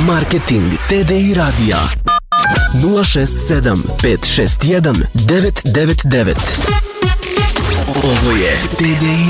Marketing TDI radija 067 561 999. Ovo je TDI